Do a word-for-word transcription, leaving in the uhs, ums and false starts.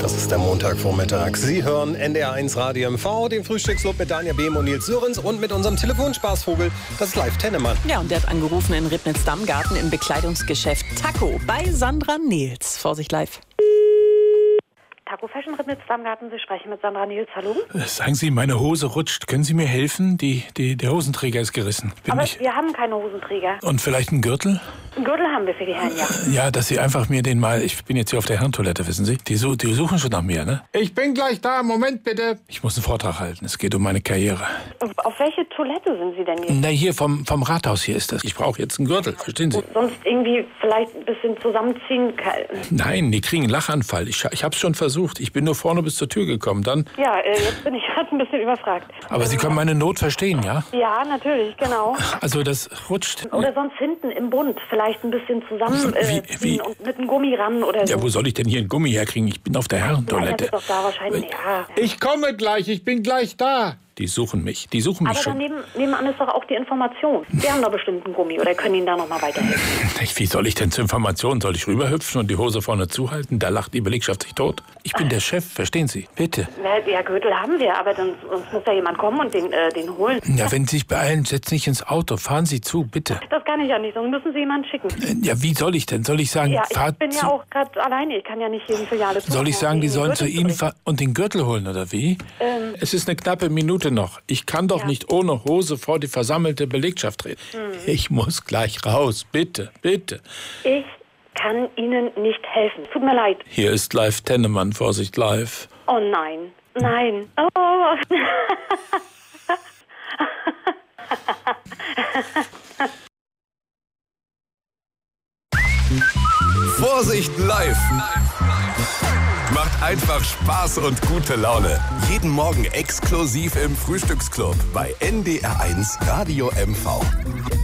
Das ist der Montagvormittag. Sie hören N D R eins Radio M V, den Frühstücksclub mit Daniel Behm und Nils Sörens und mit unserem Telefonspaßvogel, das ist Live Tennemann. Ja, und der hat angerufen in Ribnitz-Dammgarten im Bekleidungsgeschäft Taco bei Sandra Nils. Vorsicht live. Taco Fashion Ribnitz-Dammgarten, Sie sprechen mit Sandra Nils, hallo? Sagen Sie, meine Hose rutscht. Können Sie mir helfen? Die, die, der Hosenträger ist gerissen. Bin Aber ich... wir haben keine Hosenträger. Und vielleicht einen Gürtel? Einen Gürtel haben wir für die Herren, ja. Ja, dass Sie einfach mir den mal... Ich bin jetzt hier auf der Herrentoilette, wissen Sie? Die, su die suchen schon nach mir, ne? Ich bin gleich da. Moment bitte. Ich muss einen Vortrag halten. Es geht um meine Karriere. Auf welche Toilette sind Sie denn jetzt? Na, hier vom, vom Rathaus hier ist das. Ich brauche jetzt einen Gürtel, verstehen Sie? Sonst irgendwie vielleicht ein bisschen zusammenziehen? Nein, die kriegen einen Lachanfall. Ich, ich hab's schon versucht. Ich bin nur vorne bis zur Tür gekommen. Dann... Ja, äh, jetzt bin ich gerade ein bisschen überfragt. Aber Sie können meine Not verstehen, ja? Ja, natürlich, genau. Also das rutscht... Oder sonst hinten im Bund vielleicht ein bisschen zusammen Wie- äh, wie- ziehen und mit einem Gummi ran oder so. Ja, wo soll ich denn hier einen Gummi herkriegen? Ich bin auf der Ja, Herrentoilette. das ist doch da wahrscheinlich, ja. Ich komme gleich, ich bin gleich da. Die suchen mich, die suchen mich Aber schon. daneben, nebenan ist doch auch die Information. Wir haben da bestimmt einen Gummi oder können Ihnen da nochmal weiterhelfen. Wie soll ich denn zur Information? Soll ich rüberhüpfen und die Hose vorne zuhalten? Da lacht die Belegschaft sich tot. Ich bin der Chef, verstehen Sie? Bitte. Na, ja, Gürtel haben wir, aber dann, sonst muss ja jemand kommen und den, äh, den holen. Ja, wenn Sie sich beeilen, setzen Sie sich ins Auto. Fahren Sie zu, bitte. Das kann ich ja nicht, sonst müssen Sie jemanden schicken. Äh, Ja, wie soll ich denn? Soll ich sagen, Ja, ich fahrt bin zu... ja auch gerade alleine. Ich kann ja nicht jeden Filiale zu. Soll ich sagen, die sollen zu Ihnen fahren? fahren und den Gürtel holen, oder wie? Ähm. Es ist eine knappe Minute noch. Ich kann doch Ja. nicht ohne Hose vor die versammelte Belegschaft treten. Hm. Ich muss gleich raus. Bitte, bitte. Ich kann Ihnen nicht helfen. Tut mir leid. Hier ist Live Tennemann, Vorsicht live. Oh nein. Nein. Oh. Vorsicht live! Macht einfach Spaß und gute Laune. Jeden Morgen exklusiv im Frühstücksclub bei N D R eins Radio M V.